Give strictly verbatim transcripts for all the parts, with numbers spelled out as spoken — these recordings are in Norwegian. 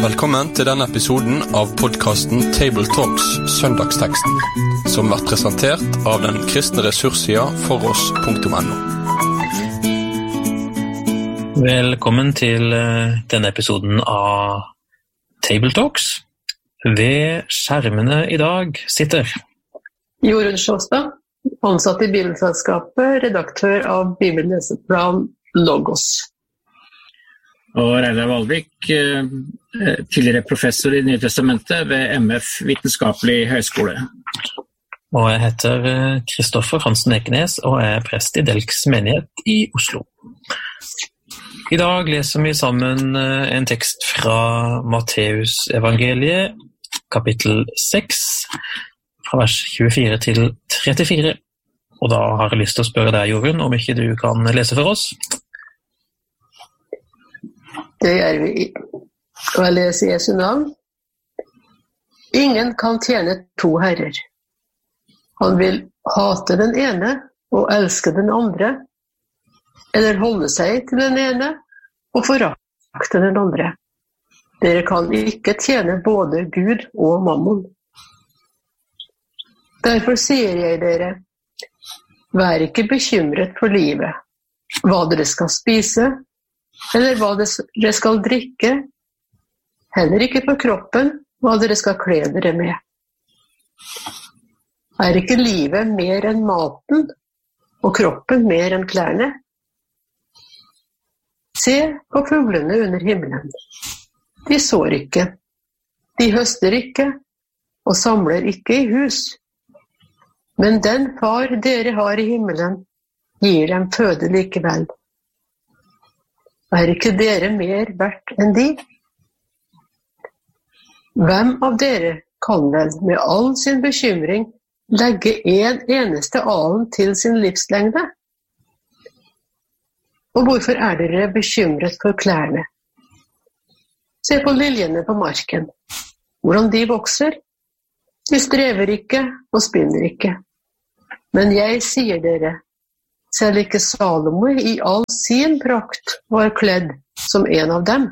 Velkommen til denne episoden av podcasten Table Talks Søndagsteksten, som blir presentert av den kristne ressurssida foross punktum no. Velkommen til denne episoden av Table Talks. Ved skjermene i dag sitter Jorunn Sjåstad, ansatt i Bibelselskapet, redaktør av Bibelleseplan Logos. Og Reidar Valvik, tidligere professor i Nye Testamentet ved M F Vitenskapelig Høgskole. Og jeg heter Kristoffer Hansen Ekenes og er prest i Delks menighet i Oslo. I dag leser vi sammen en tekst fra Matteus evangeliet, kapittel seks, fra vers tjuefire til trettifire. Og da har jeg lyst til å spørre deg, Jorunn, om ikke du kan lese for oss? Det gjør vi, og jeg leser Jesu navn. Ingen kan tjene to herrer. Han vil hate den ene og elske den andre, eller holde seg til den ene og forakte den andre. Dere kan ikke tjene både Gud og mammon. Derfor sier jeg dere, vær ikke bekymret for livet, hva dere skal spise, eller hva dere skal drikke, heller ikke for kroppen, hva dere skal kle dere med. Er ikke livet mer enn maten, og kroppen mer enn klærne? Se på fuglene under himmelen. De sår ikke, de høster ikke, og samler ikke i hus. Men den far dere har i himmelen, gir dem føde likevel. Er ikke dere mer verdt enn de? Hvem av dere kan vel med all sin bekymring legge en eneste alen til sin livslengde? Og hvorfor er dere bekymret for klærne? Se på liljene på marken, hvordan de vokser. De strever ikke og spinner ikke. Men jeg sier dere, selv ikke Salomo i all sin prakt var kledd som en av dem.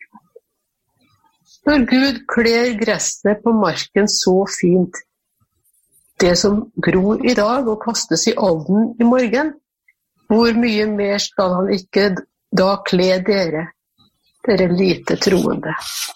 Når Gud kler gresset på marken så fint, det som gror i dag og kastes i ovnen i morgen, hvor mye mer skal han ikke da kle dere, dere lite troende?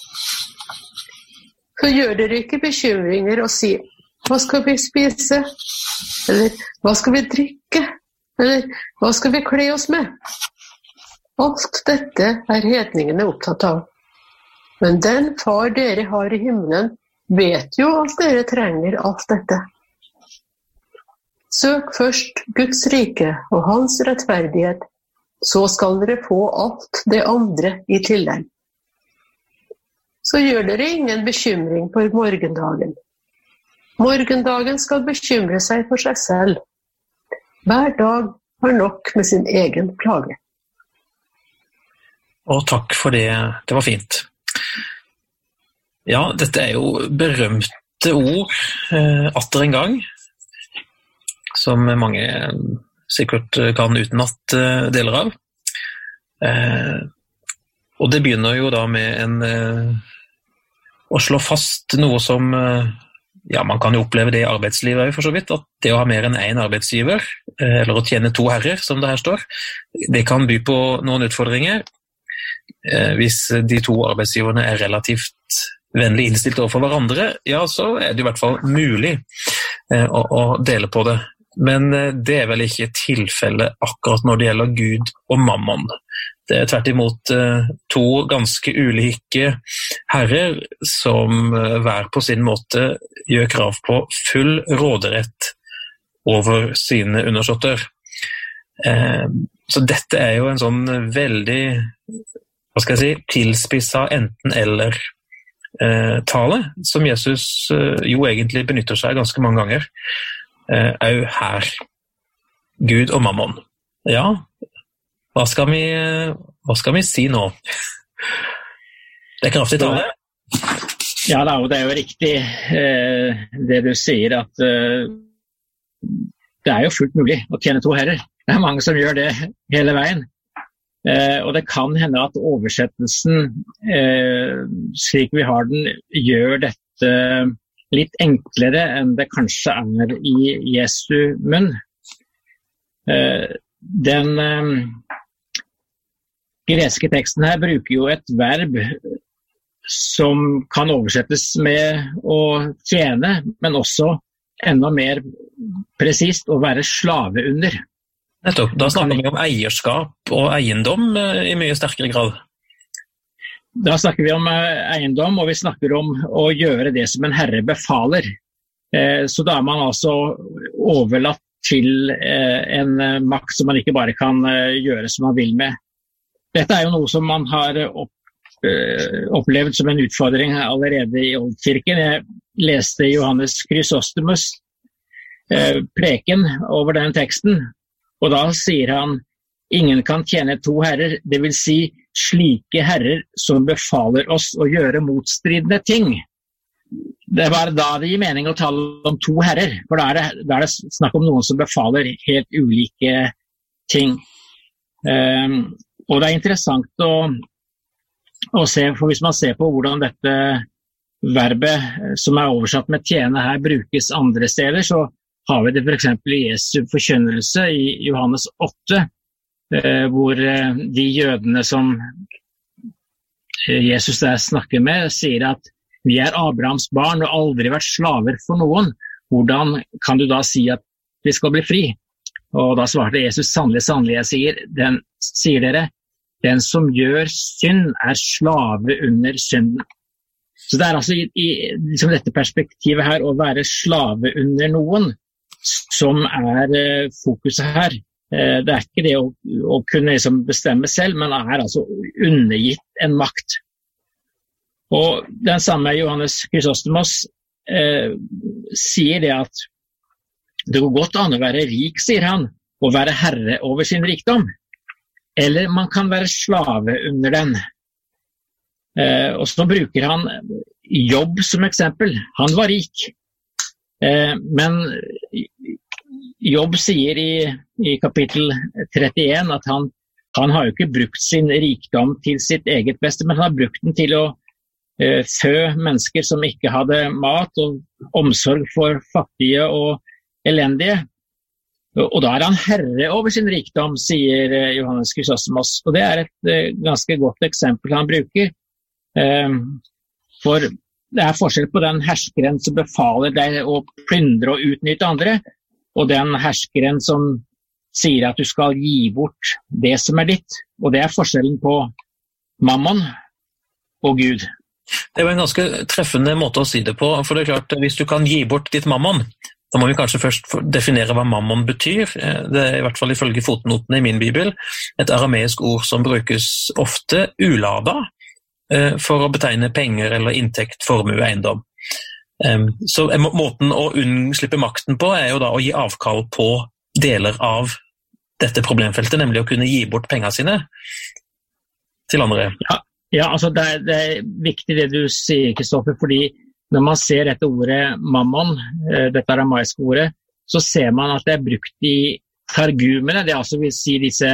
Så gjør dere ikke bekymringer og si, hva skal vi spise? Eller hva skal vi drikke? Eller hva skal vi kle oss med? Alt dette er hedningene opptatt av. Men den far dere har i himmelen vet jo at dere trenger alt dette. Søk først Guds rike og hans rettferdighet, så skal dere få alt det andre i tillegg. Så gjør dere ingen bekymring for morgendagen. Morgendagen skal bekymre seg for seg selv. Hver dag har nok med sin egen plage. Og takk for det, det var fint. Ja, dette er jo berømte ord, eh, atter en gang, som mange sikkert kan utenat eh, deler av. Eh, og det begynner jo da med en, eh, å slå fast noe som eh, ja, man kan jo oppleve det i arbeidslivet for så vidt, at det å ha mer enn en arbeidsgiver, eller å tjene to herrer, som det her står, det kan by på noen utfordringer. Hvis de to arbeidsgiverne er relativt vennlig innstilt overfor hverandre, ja, så er det i hvert fall mulig å, å dele på det. Men det er vel ikke tilfelle akkurat når det gjelder Gud og mammon. Det er tvert imot to ganske ulike herrer som hver på sin måte gjør krav på full råderett over sine undersåtter. Så dette er jo en sånn veldig, hva skal jeg si, tilspisset enten-eller tale, som Jesus jo egentlig benytter seg ganske mange ganger. Au her, Gud og mammon. Ja, hva skal vi, hva skal vi si nå? Det er kraftig tale. Ja, da, og det er jo riktig eh, det du sier, at eh, det er jo fullt mulig å tjene to herrer. Det er mange som gjør det hele veien. Eh, og det kan hende at oversettelsen, eh, slik vi har den, gjør dette litt enklere enn det kanskje er i Jesu munn. Eh, den eh, greske teksten her bruker jo et verb som kan oversettes med å tjene, men også enda mer presist å være slave under. Nettopp, da snakker vi om eierskap og eiendom i mye sterkere grad. Da snakker vi om eiendom, og vi snakker om å gjøre det som en herre befaler. Så da er man altså overlatt til en makt som man ikke bare kan gjøre som man vil med. Dette er jo noe som man har opp, opplevd som en utfordring allerede i Oldkirken. Jeg leste Johannes Chrysostomus preken over den teksten, og da sier han: ingen kan tjene to herrer, det vil si slike herrer som befaler oss å gjøre motstridende ting. Det var da det gir mening å tale om to herrer, for da er det, da er det snakk om noen som befaler helt ulike ting. Um, og det er interessant å, å se, for hvis man ser på hvordan dette verbet som er oversatt med tjene her brukes andre steder, så har vi det for eksempel i Jesu forkynnelse i Johannes åtte, eh, hvor eh, de jødene som Jesus der snakker med, sier at vi er Abrahams barn og aldri vært slaver for noen. Hvordan kan du da si at vi skal bli fri? Og da svarte Jesus: sannelig, sannelig, jeg sier, den, sier dere, den som gjør synd er slave under synden. Så det er altså i, i liksom dette perspektivet her, å være slave under noen, som er eh, fokuset her. Eh, det er ikke det å, å kunne liksom bestemme selv, men er altså undergitt en makt. Og den samme Johannes Chrysostomus eh, sier det at det går godt an å være rik, sier han, og være herre over sin rikdom. Eller man kan være slave under den. Eh, og så bruker han Jobb som eksempel. Han var rik. Eh, men Jobb sier i, i kapittel trettien at han, han har jo ikke brukt sin rikdom til sitt eget beste, men han har brukt den til å eh, fø mennesker som ikke hadde mat, og omsorg for fattige og elendige. Og da er han herre over sin rikdom, sier eh, Johannes Chrysostomus. Og det er et eh, ganske godt eksempel han bruker. Eh, for det er forskjell på den herskeren som befaler deg å plyndre og utnytte andre, og den herskeren som sier at du skal gi bort det som er ditt. Og det er forskjellen på mammon og Gud. Det var en ganske treffende måte å si det på, for det er klart, hvis du kan gi bort ditt mammon, da må vi kanskje først definere hva mammon betyr. Det er i hvert fall ifølge fotnotene i min bibel et arameisk ord som brukes ofte ulada for å betegne penger eller inntekt, formue, eiendom. Så måten å unnslippe makten på er jo da å gi avkall på deler av dette problemfeltet, nemlig å kunne gi bort pengene sine til andre. Ja, ja altså det er, det er viktig det du sier, Kristoffer, fordi når man ser dette ordet mammon, dette aramaiske ordet, så ser man at det er brukt i targumene, det altså vil si disse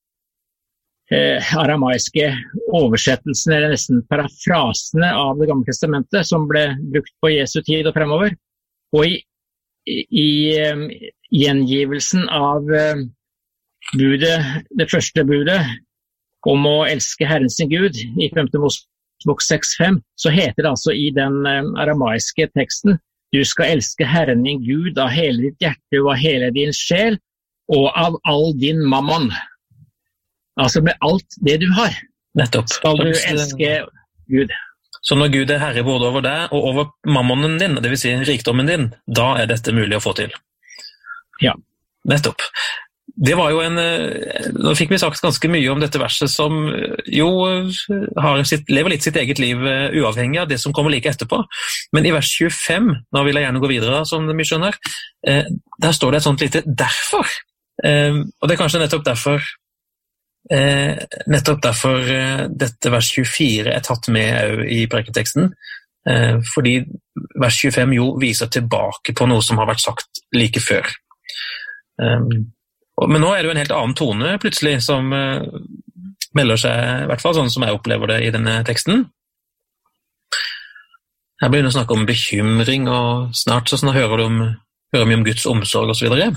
eh, aramaiske oversettelsene, eller nesten parafrasene av det gamle testamentet, som ble brukt på Jesu tid og fremover. Og i, i, i um, gjengivelsen av um, budet, det første budet, om å elske Herren sin Gud, i femte Mosebok seks fem, så heter det altså i den um, aramaiske teksten: du skal elske Herren din Gud av hele ditt hjerte og av hele din sjel og av all din mammon. Altså med alt det du har. Nettopp. Skal du elske Gud. Så når Gud er herre både over deg og over mammonen din, det vil si rikdommen din, da er dette mulig å få til. Ja. Nettopp. Det var jo en, nå fikk vi sagt ganske mye om dette verset som jo har sitt, lever litt sitt eget liv uavhengig av det som kommer like etterpå. Men i vers tjuefem, nå vil jeg gjerne gå videre som vi skjønner, der står det et sånt lite derfor. Og det er kanskje nettopp derfor, nettopp derfor dette vers tjuefire er tatt med i preketeksten, fordi vers tjuefem jo viser tilbake på noe som har vært sagt like før. Men nå er det jo en helt annen tone plutselig som, melder seg, i hvert fall sånn som jeg opplever det i denne teksten. Her blir det snakk om bekymring, og snart så hører, du om, hører vi om Guds omsorg og så videre.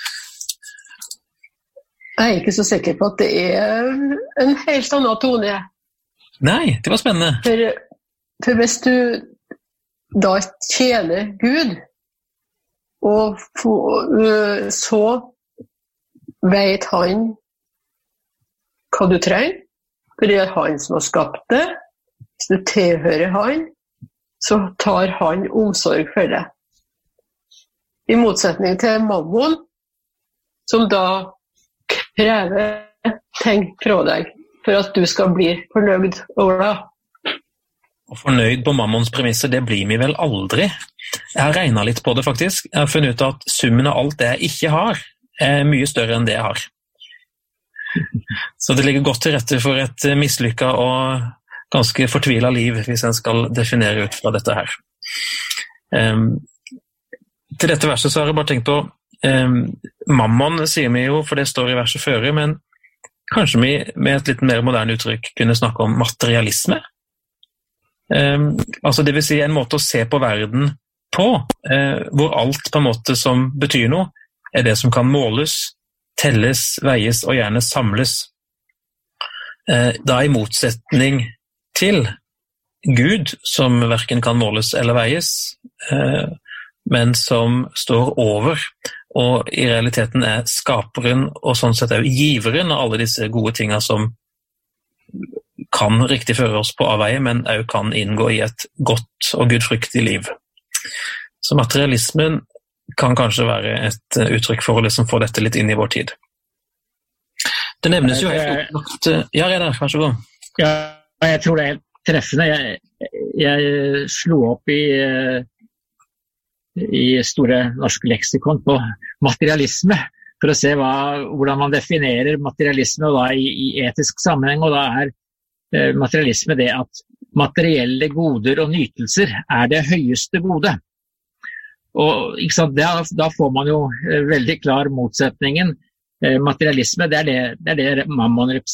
Jeg er ikke så sikker på at det er en helt annen tone. Nei, det var spennende. For, for hvis du da tjener Gud, og så vet han hva du trenger, for det er han som har skapt det. Hvis du tilhører han, så tar han omsorg for det. I motsetning til mammon, som da krever ting fra deg, for at du skal bli fornøyd over det. Og fornøyd på mammons premisser, det blir vi vel aldri. Jeg har regnet litt på det faktisk. Jeg har funnet ut at summen av alt det jeg ikke har, er mye større enn det jeg har. Så det ligger godt til rette for et mislykket og ganske fortvilet liv, hvis en skal definere ut fra dette her. Um, til dette verset så har jeg bare tenkt på, um, mammon sier vi jo, for det står i verset før, men kanskje vi med et litt mer moderne uttrykk kunne snakke om materialisme. Um, altså det vil si en måte å se på verden på, uh, hvor alt på en måte som betyr noe, er det som kan måles, telles, veies og gjerne samles. Uh, da i motsetning til Gud, som hverken kan måles eller veies, uh, men som står over, og i realiteten er skaperen, og sånn sett er jo giveren av alle disse gode tingene som kan riktig føre oss på avveie, men også kan inngå i et godt og gudfryktig liv. Så materialismen kan kanskje være et uttrykk for å liksom få dette litt inn i vår tid. Det nevnes jo helt opplagt... Ja, Reidar, vær så god. Ja, jeg tror det er helt treffende. Jeg, jeg slo opp i, i Store norske leksikon på materialisme, for å se hva, hvordan man definerer materialisme og da i, i etisk sammenheng, og da er eh, materialisme det at materielle goder og nytelser er det høyeste gode. Og ikke sant, da, da får man jo eh, veldig klar motsetningen. Eh, materialisme, det er det, det er det mammon